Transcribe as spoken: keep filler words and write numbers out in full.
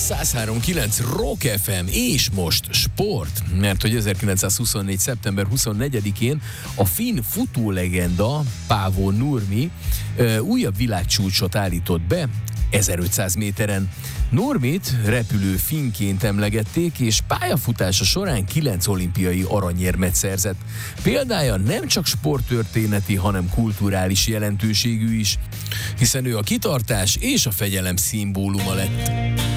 száz három kilenc Rock ef em, és most sport, mert hogy ezerkilencszázhuszonnégy. szeptember huszonnegyedikén a finn futólegenda Paavo Nurmi ö, újabb világcsúcsot állított be ezerötszáz méteren. Nurmit repülő finnként emlegették, és pályafutása során kilenc olimpiai aranyérmet szerzett. Példája nem csak sporttörténeti, hanem kulturális jelentőségű is, hiszen ő a kitartás és a fegyelem szimbóluma lett.